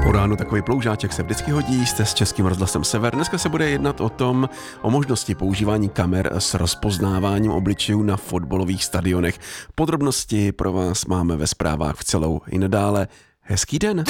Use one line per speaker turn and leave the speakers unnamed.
O ránu takový ploužáček se vždycky hodí, jste s Českým rozhlasem Sever. Dneska se bude jednat o možnosti používání kamer s rozpoznáváním obličejů na fotbalových stadionech. Podrobnosti pro vás máme ve zprávách v celou i nadále. Hezký den.